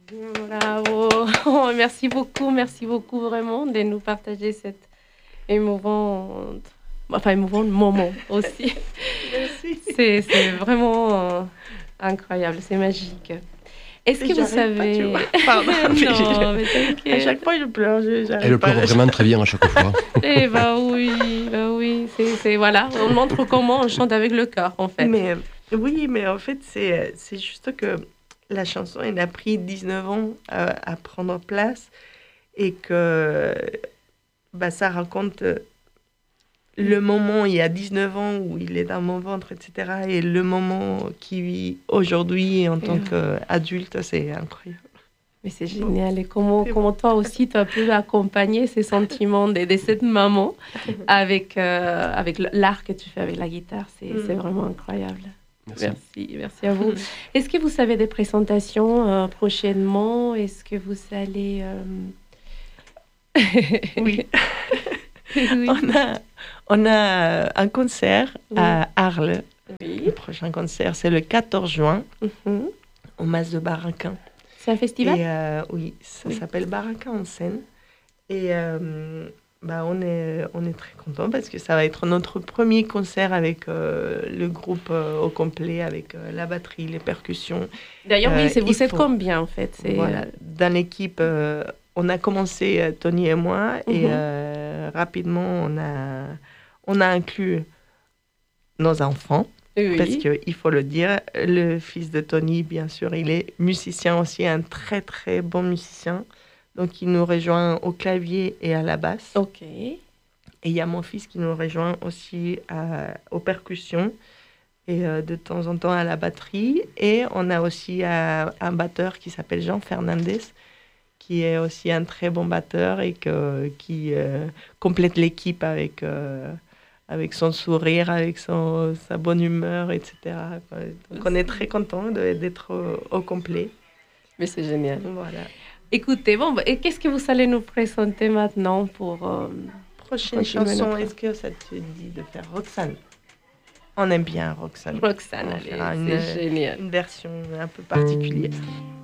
Bravo. Oh, merci beaucoup vraiment de nous partager cet émouvant, émouvant moment aussi. Merci. C'est vraiment incroyable, c'est magique. Est-ce que vous savez... Pardon. Non, mais À t'inquiète. chaque fois, je pleure. Elle pleure vraiment très bien à chaque fois. Eh oui, voilà, on montre comment on chante avec le cœur en fait. Mais oui, mais en fait, c'est juste que la chanson, elle a pris 19 ans à prendre place et que ça raconte le moment il y a 19 ans où il est dans mon ventre, etc. Et le moment qui vit aujourd'hui en tant qu'adulte, c'est incroyable. Mais c'est génial. Et comment toi aussi, tu as pu accompagner ces sentiments de cette maman avec l'art que tu fais avec la guitare. C'est vraiment incroyable. Merci à vous. Est-ce que vous avez des présentations prochainement? Est-ce que vous allez... Oui. Oui. On a un concert à Arles. Oui. Le prochain concert, c'est le 14 juin au Mas de Baraquin. C'est un festival? Et, oui, ça s'appelle Baraquin en scène. Et on est très contents parce que ça va être notre premier concert avec le groupe au complet, avec la batterie, les percussions. D'ailleurs, oui, vous êtes combien en fait? Voilà, dans l'équipe, on a commencé, Tony et moi, et rapidement, on a inclus nos enfants. Oui. Parce qu'il faut le dire, le fils de Tony, bien sûr, il est musicien aussi, un très très bon musicien. Donc il nous rejoint au clavier et à la basse. Ok. Et il y a mon fils qui nous rejoint aussi aux percussions et de temps en temps à la batterie. Et on a aussi un batteur qui s'appelle Jean Fernandez, qui est aussi un très bon batteur et qui complète l'équipe avec son sourire, avec sa bonne humeur, etc. Donc on est très contents d'être au complet. Mais c'est génial. Voilà. Écoutez, et qu'est-ce que vous allez nous présenter maintenant pour... prochaine chanson, est-ce que ça te dit de faire Roxane? On aime bien Roxane. Roxane, allez, c'est génial. Une version un peu particulière.